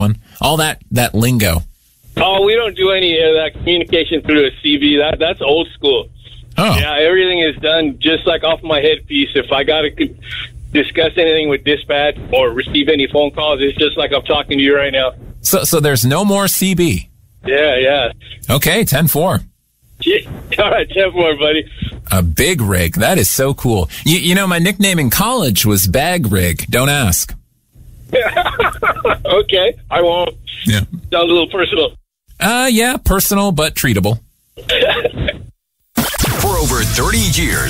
all that lingo. Oh, we don't do any of that communication through a CV. That's old school. Oh. Yeah, everything is done just like off my headpiece. If I got to discuss anything with dispatch or receive any phone calls, it's just like I'm talking to you right now. So there's no more CB. Yeah. Okay, 10-4. All right, 10-4, buddy. A big rig. That is so cool. You know, my nickname in college was Bag Rig. Don't ask. Okay, I won't. Yeah. Sounds a little personal. Yeah, personal but treatable. For over 30 years,